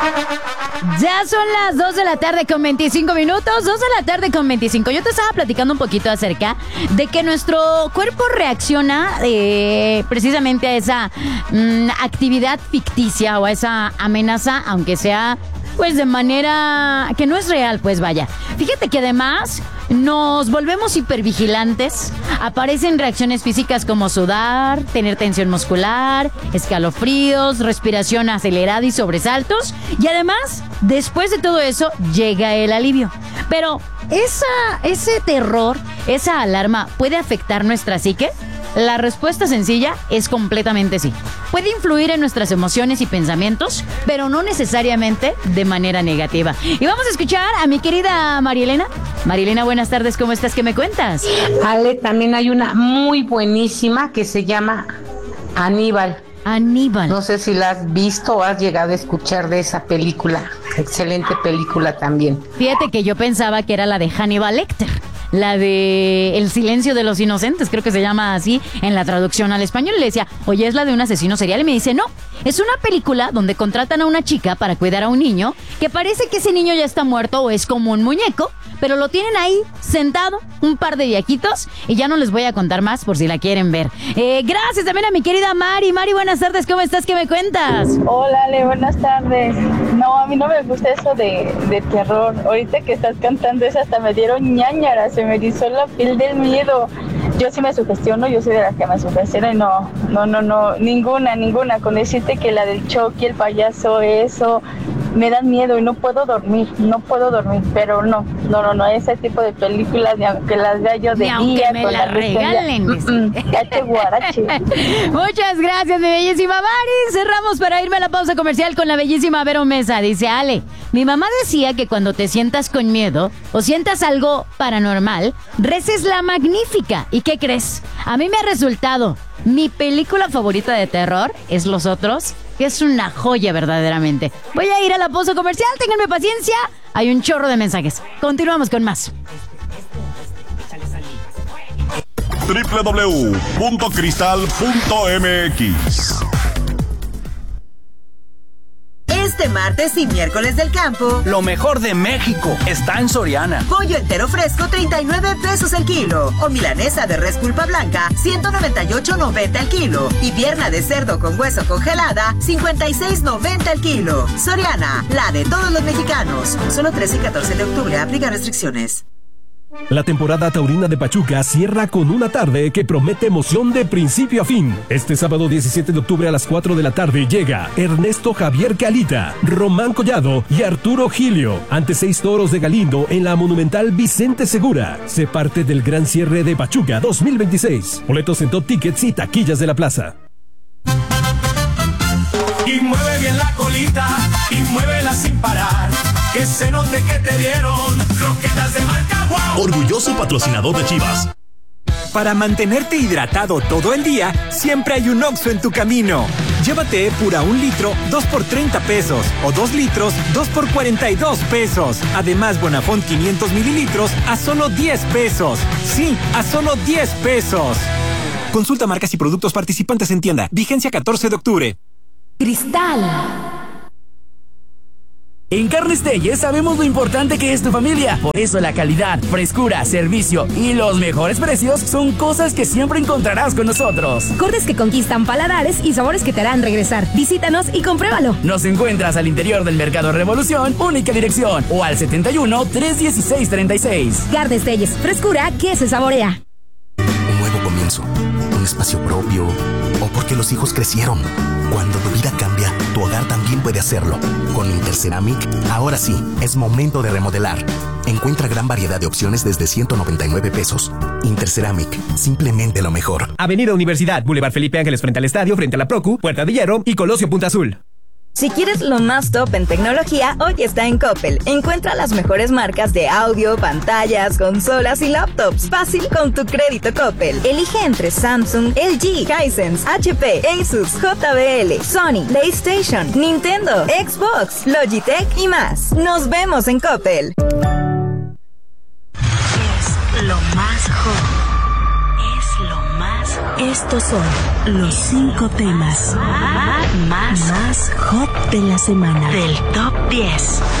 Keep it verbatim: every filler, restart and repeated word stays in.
Ya son las dos de la tarde con veinticinco minutos, dos de la tarde con veinticinco. Yo te estaba platicando un poquito acerca de que nuestro cuerpo reacciona eh, precisamente a esa mm, actividad ficticia o a esa amenaza, aunque sea pues de manera que no es real, pues vaya. Fíjate que además nos volvemos hipervigilantes, aparecen reacciones físicas como sudar, tener tensión muscular, escalofríos, respiración acelerada y sobresaltos, y además, después de todo eso, llega el alivio. Pero, ¿esa, ese terror, esa alarma puede afectar nuestra psique? La respuesta sencilla es completamente sí. Puede influir en nuestras emociones y pensamientos, pero no necesariamente de manera negativa. Y vamos a escuchar a mi querida Marielena. Marielena, buenas tardes, ¿cómo estás? ¿Qué me cuentas? Ale, también hay una muy buenísima que se llama Aníbal. Aníbal. No sé si la has visto o has llegado a escuchar de esa película. Excelente película también. Fíjate que yo pensaba que era la de Hannibal Lecter. La de El silencio de los inocentes, creo que se llama así en la traducción al español. Le decía, oye, es la de un asesino serial. Y me dice, no, es una película donde contratan a una chica para cuidar a un niño que parece que ese niño ya está muerto o es como un muñeco, pero lo tienen ahí sentado un par de viajitos y ya no les voy a contar más por si la quieren ver. Eh, gracias también a mi querida Mari. Mari, buenas tardes, ¿cómo estás? ¿Qué me cuentas? Hola, Ale, buenas tardes. No, a mí no me gusta eso de, de terror. Ahorita que estás cantando eso hasta me dieron ñáñaras, se me erizó la piel del miedo. Yo sí me sugestiono, yo soy de las que me sugestiona y no, no, no, no, ninguna, ninguna. Con decirte que la del Chucky, el payaso, eso, me dan miedo y no puedo dormir, no puedo dormir, pero no, no, no, no, ese tipo de películas, ni aunque las vea yo de ni día, aunque me con la la luz regalen. Guarache, guarache. Muchas gracias, mi bellísima Mari. Cerramos para irme a la pausa comercial con la bellísima Vero Mesa. Dice, Ale, mi mamá decía que cuando te sientas con miedo o sientas algo paranormal, reces la Magnífica. ¿Y qué crees? A mí me ha resultado. Mi película favorita de terror es Los Otros, que es una joya verdaderamente. Voy a ir a la pausa comercial, ténganme paciencia. Hay un chorro de mensajes. Continuamos con más. doble u doble u doble u punto cristal punto m x Este martes y miércoles del campo, lo mejor de México está en Soriana. Pollo entero fresco, treinta y nueve pesos el kilo. O milanesa de res pulpa blanca, ciento noventa y ocho noventa el kilo. Y pierna de cerdo con hueso congelada, cincuenta y seis noventa el kilo. Soriana, la de todos los mexicanos. Solo trece y catorce de octubre, aplica restricciones. La temporada taurina de Pachuca cierra con una tarde que promete emoción de principio a fin. Este sábado diecisiete de octubre a las cuatro de la tarde llega Ernesto Javier Calita, Román Collado y Arturo Gilio ante seis toros de Galindo en la monumental Vicente Segura. Se parte del gran cierre de Pachuca dos mil veintiséis. Boletos en Top Tickets y taquillas de la plaza. Y mueve bien la colita y muévela sin parar. Que se note que te dieron croquetas de marca Wow. Orgulloso patrocinador de Chivas. Para mantenerte hidratado todo el día, siempre hay un Oxxo en tu camino. Llévate Epura un litro, dos por treinta pesos. O dos litros, dos por cuarenta y dos pesos. Además, Bonafont quinientos mililitros a solo diez pesos. Sí, a solo diez pesos. Consulta marcas y productos participantes en tienda. Vigencia catorce de octubre. Cristal. En Carnes Telles sabemos lo importante que es tu familia. Por eso la calidad, frescura, servicio y los mejores precios son cosas que siempre encontrarás con nosotros. Cortes que conquistan paladares y sabores que te harán regresar. Visítanos y compruébalo. Nos encuentras al interior del Mercado Revolución, única dirección, o al setenta y uno, trescientos dieciséis, treinta y seis. Carnes Telles, frescura que se saborea. Un nuevo comienzo, un espacio propio, o porque los hijos crecieron. Cuando tu vida cambia, tu hogar también puede hacerlo. Con Interceramic, ahora sí, es momento de remodelar. Encuentra gran variedad de opciones desde ciento noventa y nueve pesos. Interceramic, simplemente lo mejor. Avenida Universidad, Boulevard Felipe Ángeles frente al estadio, frente a la Procu, Puerta de Hierro y Colosio Punta Azul. Si quieres lo más top en tecnología, hoy está en Coppel. Encuentra las mejores marcas de audio, pantallas, consolas y laptops. Fácil con tu crédito Coppel. Elige entre Samsung, L G, Hisense, H P, Asus, J B L, Sony, PlayStation, Nintendo, Xbox, Logitech y más. Nos vemos en Coppel. Es lo más hot. Es lo más Estos son los cinco temas más, más hot de la semana del Top diez.